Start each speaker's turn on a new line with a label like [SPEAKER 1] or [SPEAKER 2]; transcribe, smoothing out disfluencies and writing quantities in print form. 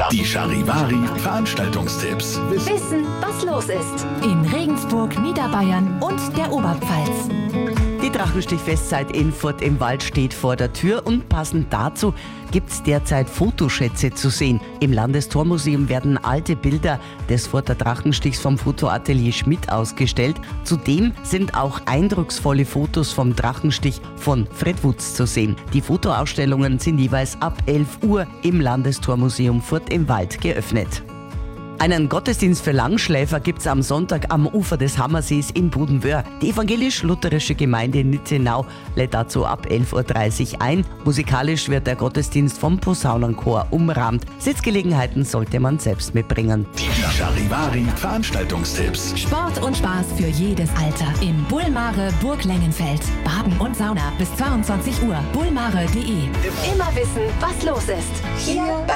[SPEAKER 1] Die Charivari Veranstaltungstipps.
[SPEAKER 2] Wissen, was los ist.
[SPEAKER 3] In Regensburg, Niederbayern und der Oberpfalz.
[SPEAKER 4] Die Drachenstich-Festzeit in Furt im Wald steht vor der Tür und passend dazu gibt's derzeit Fotoschätze zu sehen. Im Landestormuseum werden alte Bilder des Furter Drachenstichs vom Fotoatelier Schmidt ausgestellt. Zudem sind auch eindrucksvolle Fotos vom Drachenstich von Fred Wutz zu sehen. Die Fotoausstellungen sind jeweils ab 11 Uhr im Landestormuseum Furt im Wald geöffnet. Einen Gottesdienst für Langschläfer gibt's am Sonntag am Ufer des Hammersees in Budenwöhr. Die evangelisch-lutherische Gemeinde Nittenau lädt dazu ab 11.30 Uhr ein. Musikalisch wird der Gottesdienst vom Posaunenchor umrahmt. Sitzgelegenheiten sollte man selbst mitbringen.
[SPEAKER 1] Die Charivari Veranstaltungstipps.
[SPEAKER 3] Sport und Spaß für jedes Alter. Im Bullmare Burg Lengenfeld. Baden und Sauna bis 22 Uhr. bullmare.de.
[SPEAKER 2] Immer wissen, was los ist. Hier bei